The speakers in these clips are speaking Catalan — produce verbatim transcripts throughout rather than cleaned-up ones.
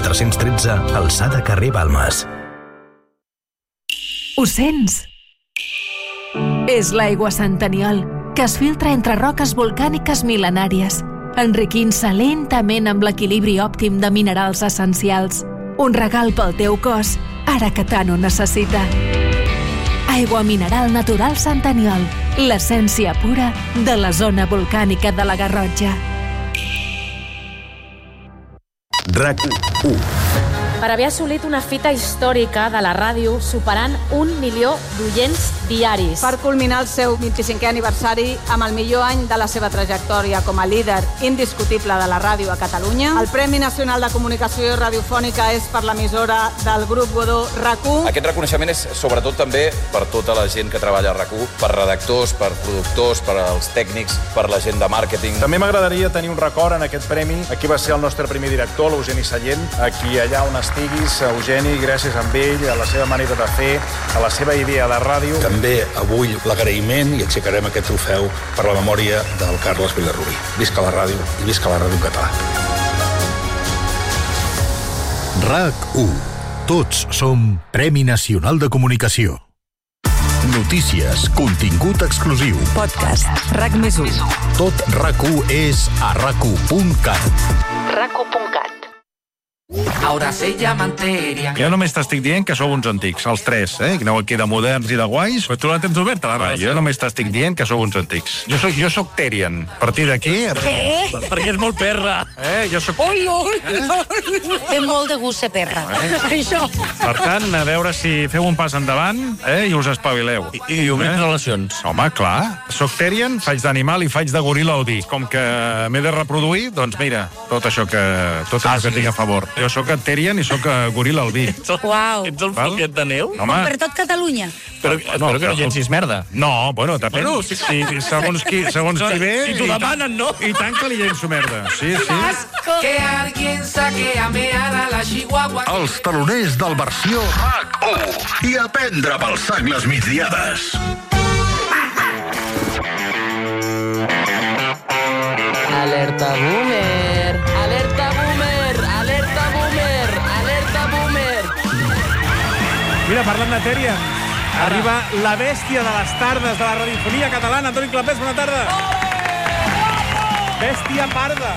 quatre-cents tretze, alçada carrer Balmes. Ho sents? És l'aigua Sant Aniol, que es filtra entre roques volcàniques mil·lenàries, enriquint-se lentament amb l'equilibri òptim de minerals essencials. Un regal pel teu cos, ara que tant ho necessita. Aigua mineral natural Sant Aniol, l'essència pura de la zona volcànica de la Garrotxa. RAC u. Per haver assolit una fita històrica de la ràdio superant un milió d'oients diaris. Per culminar el seu vint-i-cinquè aniversari amb el millor any de la seva trajectòria com a líder indiscutible de la ràdio a Catalunya, el Premi Nacional de Comunicació Radiofònica és per l'emissora del grup Godó RAC u. Aquest reconeixement és sobretot també per tota la gent que treballa a RAC u, per redactors, per productors, per als tècnics, per la gent de màrqueting. També m'agradaria tenir un record en aquest premi. Aquí va ser el nostre primer director, l'Eugeni Sallent, aquí allà on estiguis, Eugeni, gràcies a ell, a la seva manera de fer, a la seva idea de ràdio. També avui l'agraïment i aixecarem aquest trofeu per la memòria del Carles Vilarrubí. Visca la ràdio i visca la ràdio en català. RAC u. Tots som Premi Nacional de Comunicació. Notícies, contingut exclusiu. Podcast RAC més u. Tot RAC u és a rac u punt cat. rac u punt cat. Ahora se llaman Terian. Jo només t'estic dient que sou uns antics, els tres, eh? Que aneu aquí de moderns i de guais. Però tu la tens oberta, la ràdio. Jo només t'estic dient que sou uns antics. Jo soc, jo soc Terian. A partir d'aquí... Què? Perquè és molt perra. Eh? Jo soc... Ui, ui! Eh? Té molt de gust ser perra. Eh? Això. Per tant, a veure si feu un pas endavant, eh? I us espavileu. I, i obrim eh? relacions. Home, clar. Soc Terian, faig d'animal i faig de goril·la Audi. Com que m'he de reproduir, doncs mira, tot això que... Tot ah, això que tinc a favor. Jo sóc Terian i sóc goril·la Albí. Uau. Ets el foquet de neu? Home. Per tot Catalunya. Però, no, espero que no llencis merda. No, bueno, depèn. Bueno, sí, sí, segons qui, segons qui ve... Si t'ho demanen, no? I tant que li llenço merda. Sí, sí. Asco. Que alguien saque a mear a la Chihuahua. Els taloners del versió RAC u. I a prendre pel sac les migdiades. Alerta boomer. Alerta boomer. Alerta boomer. Alerta boomer. Mira, parlant de Terian, arriba la bèstia de les tardes de la radiofonia catalana. Antoni Clapés, bona tarda. Bèstia parda.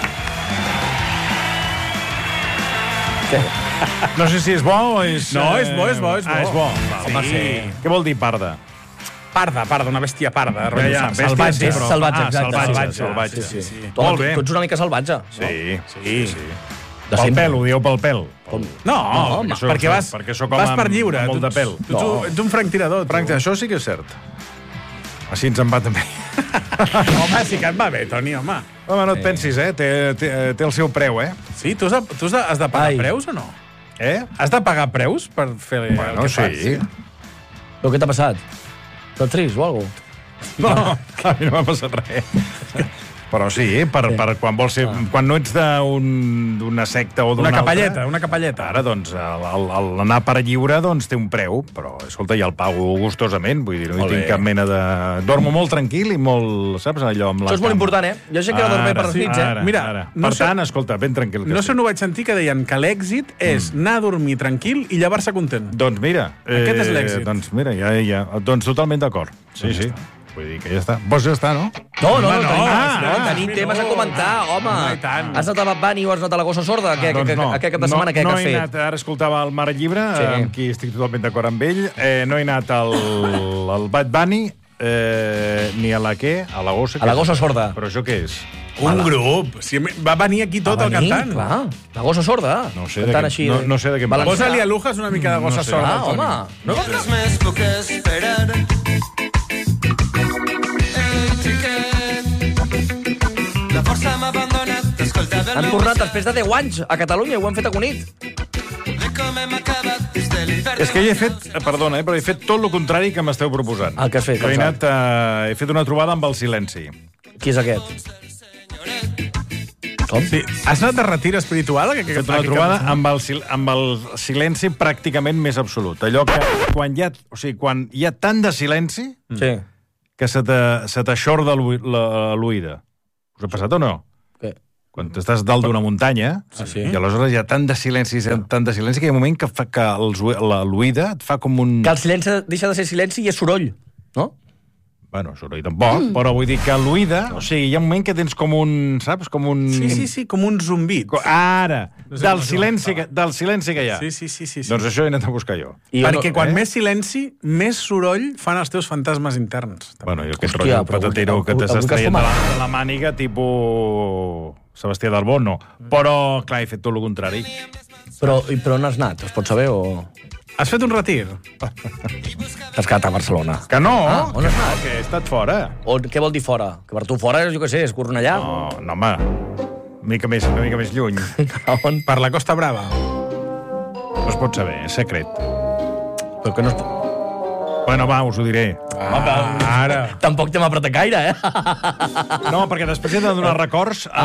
Què? No sé si és bo o és... No, és bo, és bo, és bo. Ah, és bo. Home, sí. Què vol dir parda? Parda, parda, una bèstia parda. Ja, ja, bèstia, salvatge, sí, però... salvatge, ah, exacte. salvatge, Sí, salvatge. sí, sí. sí. Molt bé. Tu ets una mica salvatge. Sí, sí, sí. De Pel sempre. pèl, ho dieu pel pèl. No, No, no perquè perquè vas, perquè sóc vas home per lliure. amb molt Tu- de pèl. Tu, tu, ets un franctirador. tu. Frank, això sí que és cert. Així ens en va també. Home, sí que et va bé, Toni, home. Home, no et pensis, eh? Té, té, té el seu preu, eh? Sí, tu has de, tu has de, has de pagar Ai. preus o no? Eh? Has de pagar preus per fer Bueno, el que sí. fas? Però què t'ha passat? Estàs trist o alguna cosa? No, a mi no m'ha passat res. Però sí, per, per quan vols ser... Quan no ets d'una secta o d'una Una altra... capelleta, una capelleta. Ara, doncs, el- el- el- l'anar per lliure doncs, té un preu, però, escolta, ja el pago gustosament, vull dir, no hi Molt tinc bé. cap mena de... Dormo molt tranquil i molt, saps, allò amb la Això és molt cama. important, eh? Jo sé que no dormir per les Ara, nits, eh? Ara, Mira, ara. no Per sé- tant, escolta, ben tranquil que No sé estic. on ho vaig sentir que deien que l'èxit és anar a dormir tranquil i llevar-se content. Doncs mira... Aquest és l'èxit. Doncs mira, ja, ja, doncs totalment d'acord. Sí, sí. Vull dir que ja està. Vols ja està, no? No, no, no, Home, no, tenim, ah, no, ah, tenim sí, temes no. a comentar, home. Home, i tant. Has anat a Bad Bunny o has anat a la Gossa Sorda? Què, Doncs què, no. aquest cap de setmana què, no, què no has he fet? anat, ara escoltava el Mare Llibre, Sí. sí. amb qui estic totalment d'acord amb ell. Eh, no he anat al, al Bad Bunny, eh, ni a la què? A la Gossa. A la Gossa Sorda. Però això què és? Un grup. Si va venir aquí tot Va el venir, cantant. Clar, la Gossa Sorda. No sé de Cantant què- així no- no sé de què em valencià. Posa-li a Lujas una mica de gossa No sé. sorda. Ah, Toni. home. No, Res més puc esperar. Ei, xiquet, la força m'ha abandonat, escoltava el Han meu tornat WhatsApp. després de deu anys a Catalunya i ho han fet a Cunit. Ve com hem acabat des de l'infern. És que jo he fet, eh, perdona, eh, però he fet tot el contrari que m'esteu proposant. El que has fet, Jo he, com anat, eh, he fet una trobada amb el silenci. Qui és aquest? Com? Sí. Has anat de retir espiritual? Que, que, He fet una trobada amb el, sil- amb el silenci pràcticament més absolut. Allò que quan hi ha, o sigui, quan hi ha tant de silenci Sí. que se te- se t'aixorda l'oi- la- l'oïda. Us ha passat o no? Què? quan estàs dalt d'una muntanya, Ah, sí? i aleshores hi ha tant de silenci, tant de silenci, que hi ha un moment que, fa, que els, l'oïda et fa com un... Que el silenci deixa de ser silenci i és soroll, no? Bueno, soroll tampoc, mm. però vull dir que l'oïda... No. O sigui, hi ha un moment que tens com un... Saps? Com un... Sí, sí, sí, com un zumbit. Ara! Del silenci, que, del silenci que hi ha. Sí, sí, sí. sí, sí. Doncs això he anat a buscar jo. I Perquè no, quan eh? més silenci, més soroll fan els teus fantasmes interns. També. Bueno, i aquest rotllo patatero que t'estàs traient de la, de la màniga, tipus Sebastià Darbó, no. Però, clar, he fet tot el contrari. Però, però on has anat? Es pot saber o...? Has fet un retir? T'has quedat a Barcelona. Que no! Ah, on has anat? Que he estat fora. On, què vol dir fora? Que per tu fora, jo què sé, és Cornellà? No, no, home. Una mica més, una mica més lluny. On? Per la Costa Brava. No es pot saber, és secret. Però que no es pot... Bueno, va, us ho diré. Ah, ara. Tampoc t'hem apretat gaire, eh? No, perquè després he de donar records a,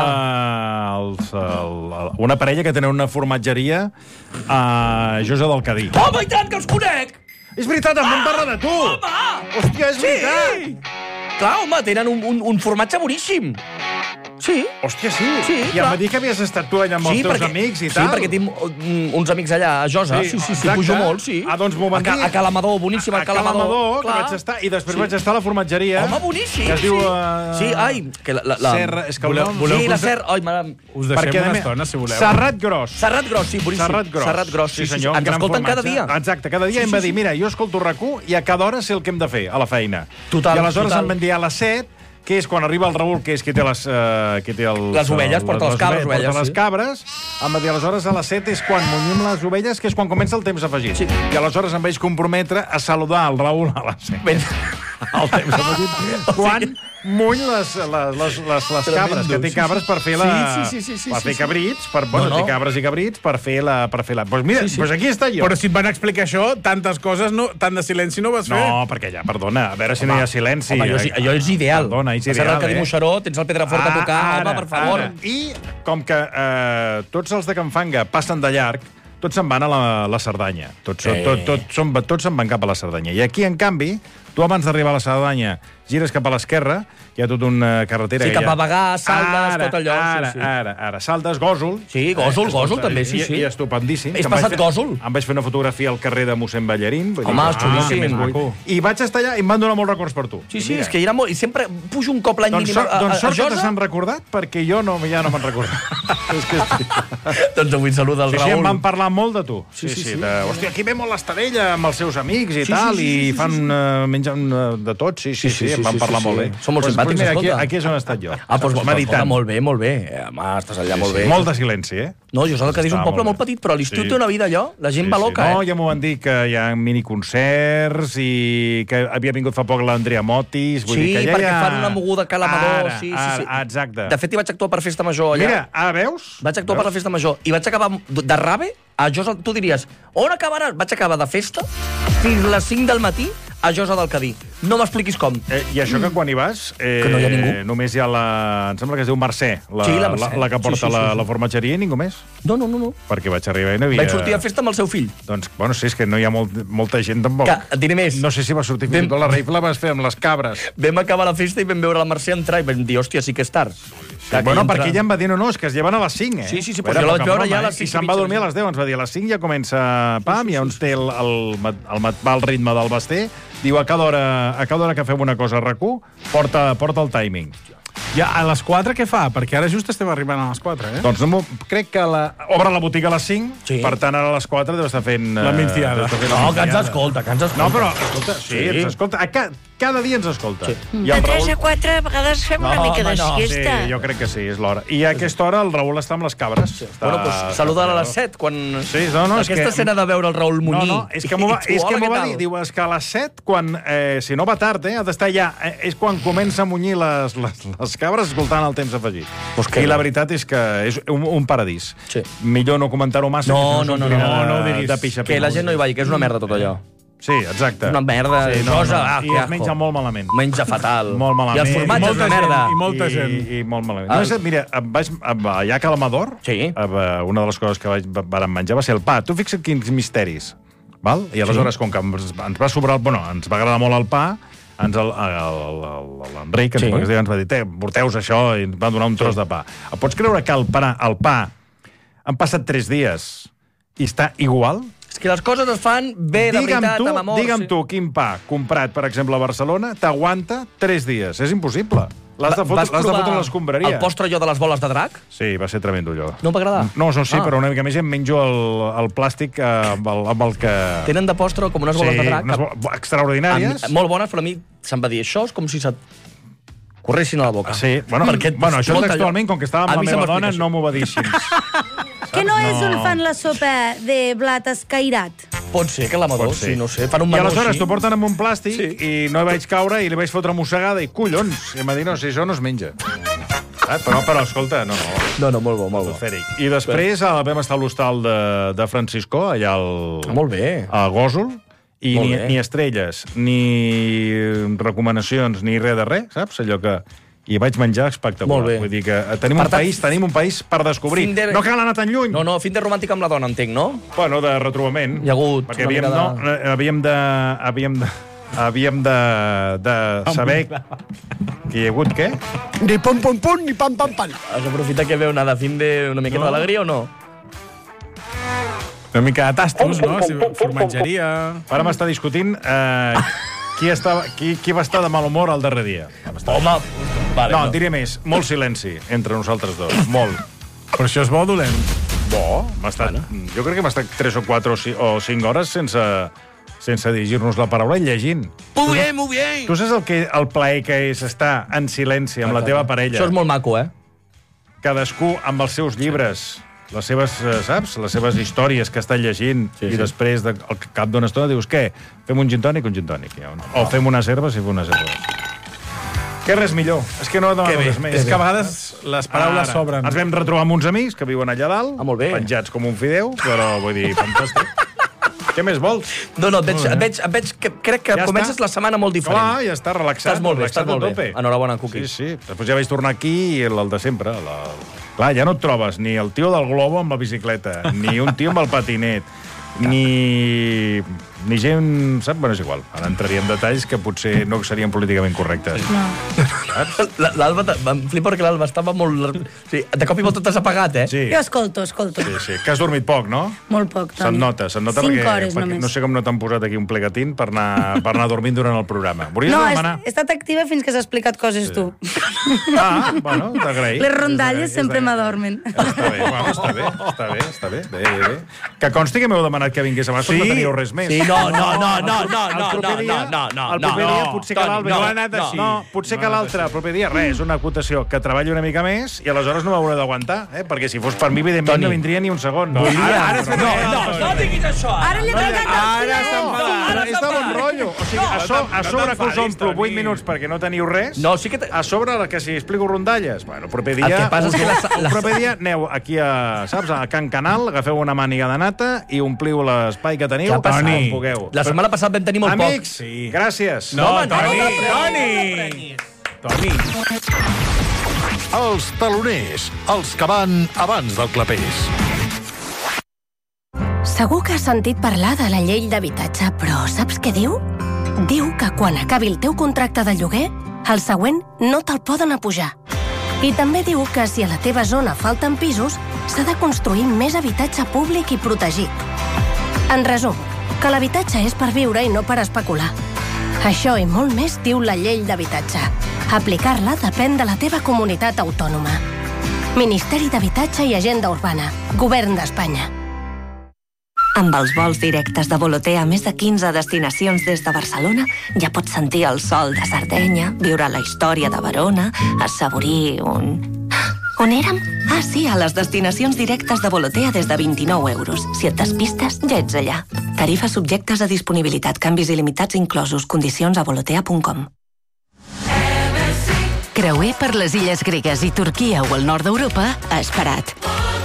als, a una parella que tenen una formatgeria a Josa del Cadí. Home, i tant, que els conec! És veritat, em van parlar de tu! Home! Hòstia, és sí! veritat! Clar, home, tenen un, un, un formatge boníssim. Sí. Hòstia, sí? Sí, I em va dir que havies estat tu allà amb sí, els teus perquè, amics i sí, tal. Sí, perquè tinc uns amics allà a Josa. Sí, sí, sí, sí pujo molt, sí. Ah, doncs m'ho van dir. A, a Calamador, boníssim, a, a Calamador. A Calamador, que vaig estar, i després sí. vaig estar a la formatgeria. Home, boníssim, que es sí. diu... Uh... Sí, ai, que la... la, la... Serra, és que voleu, el nom... voleu sí, la Serra... Ai, mare... Us deixem perquè una estona, si voleu. Serrat Gros. Serrat Gros, sí, boníssim. Serrat Gros. Serrat Gros, sí, sí, senyor. Ens escolten cada dia. Exacte, cada dia sí, em va dir, mira, jo escolto RAC u i a cada hora sé el que hem de fer a la feina. Total, I aleshores total. em van dir a les set, que és quan arriba el Raül, que és qui té les... Uh, qui té els, les ovelles, uh, porta les, les cabres, ovelles, porta les sí. cabres. Em va dir, aleshores, a les set és quan munyim les ovelles, que és quan comença el temps afegit. Sí. I aleshores em vaig comprometre a saludar el Raül a les set. Ben... el temps afegit. Quan muny les, les, les, les, les cabres, que té cabres per fer la... Sí, sí, sí, sí, per fer sí, sí. cabrits, per, bueno, no, no. té cabres i cabrits per fer la... Per fer la... Pues mira, sí, sí. Pues aquí està jo. Però si et van explicar això, tantes coses, no, tant de silenci no vas fer. No, perquè ja, perdona, a veure si home, no hi ha silenci. Home, allò, allò és ideal. Perdona, és ideal, el Cadí eh? Moixeró, tens el Pedrafort ah, a tocar, ara, home, per favor. Ara. I com que eh, tots els de Can Fanga passen de llarg, tots se'n van a la, la Cerdanya. Tots, eh. tot, tot, són, tots se'n van cap a la Cerdanya. I aquí, en canvi, tu abans d'arribar a la Cerdanya gires cap a l'esquerra, hi ha tota una carretera... Sí, cap a Bagà, Saldes, ara, tot allò. Ara, sí, sí. ara, ara. Saldes, Gòsol. Sí, Gòsol, eh, Gòsol també, sí, sí. I, i estupendíssim. És passat Gòsol? Em vaig fer una fotografia al carrer de mossèn Ballarín. Home, és xulíssim. I vaig estar allà i em van donar molts records per tu. Sí, sí, és que era molt... I sempre pujo un cop l'any doncs mínim a, a, doncs sort a Josa. que t'has recordat, perquè jo no, ja no me'n recordat. És que doncs avui saluda el sí, Raül. Sí, em van parlar molt de tu. Sí, sí, sí. De, hòstia, aquí ve molt l'Estadella amb els seus amics i sí, tal, sí, sí, sí, i fan, sí, sí. Uh, mengen uh, de tot, sí, sí, sí, em van parlar molt bé. Són molt simpàtics, mira, escolta. Aquí, aquí és on he estat jo. Ah, doncs escolta, molt bé, molt bé. Home, estàs allà molt bé. Molt de silenci, eh? No, Josa del Cadí és un poble molt petit, però a l'estiu té una vida allò. La gent va loca, eh? No, ja m'ho van dir que hi ha miniconcerts i que havia vingut fa poc l'Andrea Motis. Sí, perquè fan una moguda a Calamador. Sí, sí, sí. Exacte. De fet, hi vaig actuar per Festa Major allà. Mira, ara veus? Vaig actuar per la Festa Major i vaig acabar de rave a Josa... Tu diries, on acabaràs? Vaig acabar de festa fins les cinc del matí a Josa del Cadí. No m'expliquis com. Eh, I això que quan hi vas... Eh, que no hi ha ningú. Només hi ha la... Em sembla que es diu Mercè. La, sí, la Mercè. La, la que porta sí, sí, sí, la, la formatgeria i ningú més. No, no, no, no. Perquè vaig arribar i no hi havia... Vaig sortir a festa amb el seu fill. Doncs, bueno, sí, és que no hi ha molt, molta gent tampoc. Que, et diré més. No sé si va sortir fins i tot la rifla, vas fer amb les cabres. Vam acabar la festa i vam veure la Mercè entrar i vam dir, hòstia, sí que és tard. Sí, bueno, entra... perquè ella em va dir, no, no, és que es lleven a les cinc, eh? Sí, sí, sí, però jo la vaig veure ja a les cinc. I se'n va dormir a les deu, ens va dir, a les cinc ja comença pam, i on té el, el, el, va al ritme del Basté, diu, a cada hora, a cada hora que fem una cosa a RAC u, porta, porta el timing. Ja, a les quatre què fa? Perquè ara just estem arribant a les quatre, eh? Doncs no, crec que la... obre la botiga a les cinc, sí. Per tant, ara a les quatre deu estar fent... La migdiada. Uh, no, que ens escolta, que ens escolta. No, però, escolta, sí, sí. ens escolta. A ca, cada dia ens escolta. Sí. I de tres a quatre vegades fem no, una mica de no. siesta. Sí, jo crec que sí, és l'hora. I a aquesta hora el Raül està amb les cabres. Sí. Està... Bueno, doncs saludar a les set, quan... Sí, no, no, aquesta és que... escena de veure el Raül Muñí. No, no, és que m'ho va, és que m'ho va dir, diu, és que a les set, quan, eh, si no va tard, eh, ha d'estar ja, eh, és quan comença a munyir les, les, les cabres escoltant el temps afegit. Pues I la veritat és que és un, un paradís. Sí. Millor no comentar-ho massa. No, no, no, no, no, no ho diguis. De pixa, que la gent no hi vagi, que és una merda tot allò. Sí, exacte. Una merda. Sí, no, cosa, no. Ah, I es menja molt malament. Menja fatal. Molt malament. I els formatges, una merda. I molta gent. I, i molt malament. Ah. No, mira, vaig, allà a Calamador, sí. Una de les coses que vaig, vàrem menjar va ser el pa. Tu fixa't quins misteris. Val? I aleshores, sí. Com que ens, ens va sobrar... Bueno, ens va agradar molt el pa, ens el, el, el, l'Enric, sí. ens, ens va dir, porteu-vos això, i ens va donar un tros sí. de pa. Pots creure que el pa, el pa han passat tres dies i està igual? És que les coses es fan bé, de digue'm veritat, tu, amb amor. Digue'm sí. tu quin pa comprat, per exemple, a Barcelona, t'aguanta tres dies. És impossible. L'has de fotre, l'has de fotre a l'escombraria. El postre allò de les boles de drac? Sí, va ser tremendo allò. No va agradar? No, no sí, ah. però una mica més em menjo el, el plàstic amb el, amb el que... Tenen de postre com unes boles sí, de drac. Unes bo... extraordinàries. Amb, molt bones, però a mi se'm va dir, això és com si se't corressin a la boca. Sí, bueno, Perquè bueno això textualment, com que estava amb la meva dona, no m'ho va dir així. Que no és on fan la sopa de blat escairat? Pot ser, que l'amador, sí, no sé, fan un menú I aleshores així. t'ho porten amb un plàstic sí. i no hi vaig caure i li vaig fotre mossegada i collons, i em va dir, no, si això no es menja. Ah, però, però, escolta, no, no. No, no, molt bo, molt bo. I després eh, vam estar a l'hostal de, de Francisco, allà al... Molt bé. A Gòsol, i ni, ni estrelles, ni recomanacions, ni res de res, saps? Allò que... I vaig menjar espectacular. Molt bé. Vull dir que tenim un, país, tenim un país per descobrir. De... No cal anar tan lluny. No, no, fin de romàntica amb la dona, entenc, no? Bueno, de retrobament. Hi ha hagut perquè havíem, de... no, havíem de... Havíem de... Havíem de, de saber que hi ha hagut què? Ni pom pom pom, ni pam pam pam. Has aprofitat que veu una de fin de una miqueta no. d'alegria o no? Una mica de tastos, no? Si formatgeria... Ara m'està discutint eh, qui, estava, qui, qui va estar de mal humor el darrer dia. Home... Vale, no, no, diria més. Molt silenci entre nosaltres dos. Molt. Però això és bo o dolent? Bo. Estat, bueno. Jo crec que hem estat tres o quatre o, o cinc hores sense, sense dirigir-nos la paraula i llegint. Muy bien, muy bien. Tu saps el, que, el plaer que és estar en silenci amb la teva parella? Això és molt maco, eh? Cadascú amb els seus llibres, les seves, saps? Les seves històries que està llegint sí, i sí. després, de, al cap d'una estona, dius, què? Fem un gin tònic, un gin tònic. Ja, no. O fem una serva si fem una serva. Què res millor? És que no demano res més. És que a vegades les paraules Ara, sobren. Ens vam retrobar amb uns amics que viuen allà dalt, ah, molt bé. penjats com un fideu, però vull dir, fantàstic. Què més vols? No, no, et veig, et veig, et veig que crec que ja comences està? la setmana molt diferent. Clar, ja està, relaxat. Estàs molt bé, relaxat estàs molt bé. Enhorabona, Cuqui. Sí, sí. Després ja vaig tornar aquí i el de sempre. La... Clar, ja no et trobes ni el tio del globo amb la bicicleta, ni un tio amb el patinet, ni... ni gent... Sap? Bueno, és igual. Ara entraria en detalls que potser no serien políticament correctes. No. L'Alba... Em flipa perquè l'Alba estava molt... Sí, de cop i volta t'has apagat, eh? Sí. Jo escolto, escolto. Sí, sí. Que has dormit poc, no? Molt poc, Toni. Se'n nota, se'n nota Cinc perquè, hores, perquè només. no sé com no t'han posat aquí un plegatín per anar, per anar dormint durant el programa. Volies no, demanar? he estat activa fins que has explicat coses sí. tu. Ah, bueno, t'agraïm. Les rondalles sempre m'adormen. Està bé, bueno, està bé, està bé, està bé. Bé, bé, bé. Que consti que m'heu demanat que vingués abans, sí? No teníeu res més. Sí, no, no, no, no, no, no, no, no, no, no, el proper dia no, potser que l'Alba... No, no, no, no, potser que l'altre, el proper dia, res, una acotació, que treballi una mica més i aleshores no m'hauré d'aguantar, eh? Perquè si fos per mi, evidentment, no vindria ni un segon. No, ara, ara, no, no, no diguis això. Ara li he pregat el Ara s'enfadat. És de bon rotllo. O sigui, a, so, a sobre que us omplo vuit minuts perquè no teniu res, no, sí que a sobre que si explico rondalles, bueno, el proper dia... El que passa és que la, el proper dia aneu aquí a, saps, a Can Canal, agafeu una màniga de nata i ompliu l'espai que teniu on pugueu. La setmana passada vam tenir molt poc. Amics, sí. Gràcies. No, no, Toni, Toni. Toni. Els taloners, els que van abans del clapés. Segur que has sentit parlar de la llei d'habitatge, però saps què diu? Diu que quan acabi el teu contracte de lloguer, el següent no te'l poden apujar. I també diu que si a la teva zona falten pisos, s'ha de construir més habitatge públic i protegit. En resum, que l'habitatge és per viure i no per especular. Això i molt més diu la llei d'habitatge. Aplicar-la depèn de la teva comunitat autònoma. Ministeri d'Habitatge i Agenda Urbana. Govern d'Espanya. Amb els vols directes de Volotea a més de quinze destinacions des de Barcelona, ja pots sentir el sol de Sardenya, viure la història de Verona, assaborir un... On érem? Ah, sí, a les destinacions directes de Volotea des de vint-i-nou euros. Si et despistes, ja ets allà. Tarifes subjectes a disponibilitat, canvis il·limitats inclosos, condicions a volotea punt com. Creuer per les illes gregues i Turquia o el nord d'Europa a Esperat.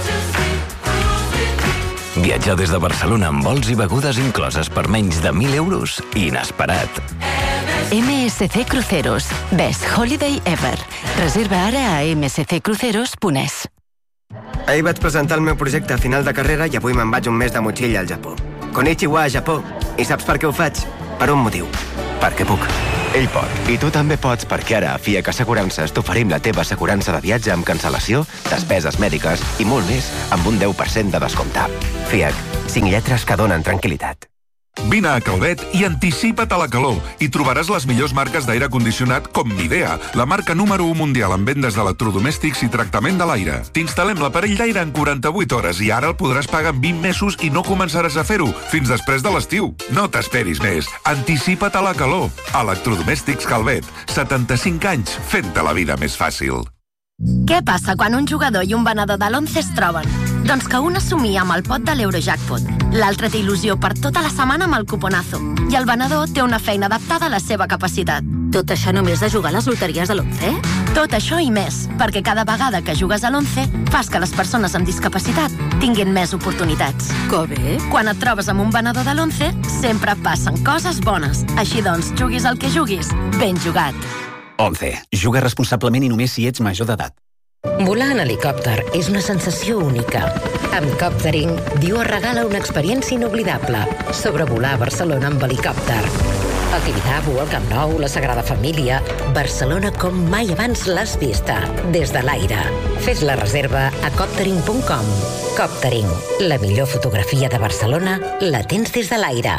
Viatjar des de Barcelona amb vols i begudes incloses per menys de mil euros. Inesperat. M S C Cruceros. Best Holiday Ever. Reserva ara a m s c cruceros punt e s. Ahir vaig presentar el meu projecte a final de carrera i avui me'n vaig un mes de motxilla al Japó. Konnichiwa, Japó. I saps per què ho faig? Per un motiu. Perquè puc. Ell pot. I tu també pots, perquè ara a F I A C Assegurances t'oferim la teva assegurança de viatge amb cancel·lació, despeses mèdiques i molt més amb un deu per cent de descompte. F I A C. Cinc lletres que donen tranquil·litat. Vine a Calvet i anticipa't a la calor i trobaràs les millors marques d'aire condicionat com Midea, la marca número u mundial en vendes d'electrodomèstics i tractament de l'aire. T'instal·lem l'aparell d'aire en quaranta-vuit hores i ara el podràs pagar en vint mesos i no començaràs a fer-ho fins després de l'estiu. No t'esperis més. Anticipa't a la calor. Electrodomèstics Calvet. setanta-cinc anys fent-te la vida més fàcil. Què passa quan un jugador i un venedor de l'Once es troben? Doncs que un assumia amb el pot de l'Eurojackpot, l'altre té il·lusió per tota la setmana amb el cuponazo, i el venedor té una feina adaptada a la seva capacitat. Tot això només de jugar a les loteries de l'Once? Tot això i més, perquè cada vegada que jugues a l'Once fas que les persones amb discapacitat tinguin més oportunitats. Que bé! Quan et trobes amb un venedor de l'Once, sempre passen coses bones. Així doncs, juguis el que juguis, ben jugat. Once. Juga responsablement i només si ets major d'edat. Volar en helicòpter és una sensació única. Amb Coptering, Diu es regala una experiència inoblidable. Sobrevolar Barcelona amb helicòpter. El Tibidabo, el Camp Nou, la Sagrada Família... Barcelona com mai abans l'has vista. Des de l'aire. Fes la reserva a coptering punt com. Coptering. La millor fotografia de Barcelona la tens des de l'aire.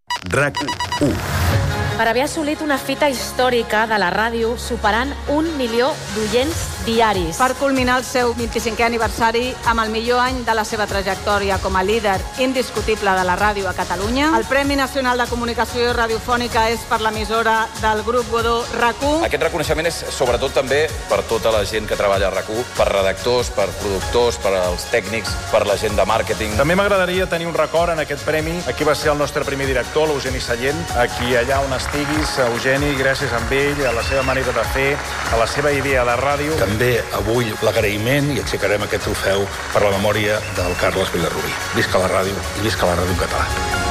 RAC u. Per haver assolit una fita històrica de la ràdio superant un milió d'oients diaris. Per culminar el seu vint-i-cinquè aniversari amb el millor any de la seva trajectòria com a líder indiscutible de la ràdio a Catalunya, el Premi Nacional de Comunicació Radiofònica és per l'emissora del grup Godó RAC u. Aquest reconeixement és sobretot també per tota la gent que treballa a RAC u, per redactors, per productors, per als tècnics, per la gent de màrqueting. També m'agradaria tenir un record en aquest premi. Aquí va ser el nostre primer director, l'Eugeni Sallent, aquí allà on estiguis, Eugeni, gràcies a ell, a la seva manera de fer, a la seva idea de ràdio. També avui l'agraïment i aixecarem aquest trofeu per la memòria del Carles Vilarrubí. Visca la ràdio i visca la ràdio en català.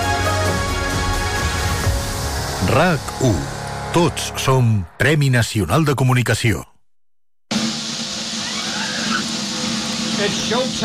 RAC u. Tots som Premi Nacional de Comunicació. It's showtime.